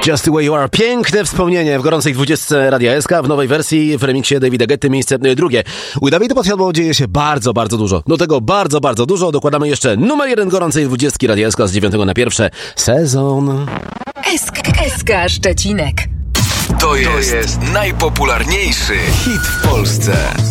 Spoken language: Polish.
Just the way you are. Piękne wspomnienie w gorącej 20 Radia SK w nowej wersji w remiksie Davida Guetty, miejsce drugie. U Dawida Podsiadło dzieje się bardzo, bardzo dużo. Do tego bardzo, bardzo dużo dokładamy jeszcze numer 1 gorącej 20 Radia SK z 9 na 1 sezon. SK Szczecinek. To jest najpopularniejszy hit w Polsce.